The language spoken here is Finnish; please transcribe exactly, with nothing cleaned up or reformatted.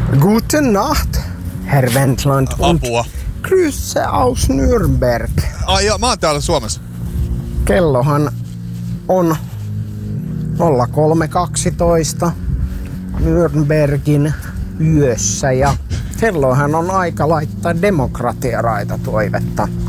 Guten Nacht, Herr Wendland. Apua. Grüße aus Nürnberg. Ai joo, mä oon täällä Suomessa. Kellohan on nolla kolme kaksitoista Nürnbergin yössä ja kellohan on aika laittaa demokratiaraitatoivetta.